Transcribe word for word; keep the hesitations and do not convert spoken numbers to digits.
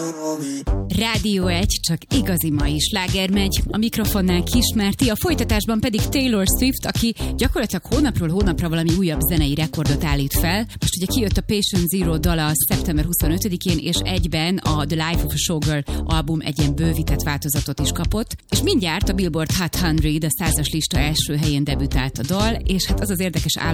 Rádió egy, csak igazi mai sláger megy. A mikrofonnál Kismerti, a folytatásban pedig Taylor Swift, aki gyakorlatilag hónapról hónapra valami újabb zenei rekordot állít fel. Most ugye kijött a Patient Zero dala szeptember huszonötödikén, és egyben a The Life of a Showgirl album egy ilyen bővített változatot is kapott. És mindjárt a Billboard Hot száz, a százas lista első helyén debütált a dal, és hát az az érdekes állam,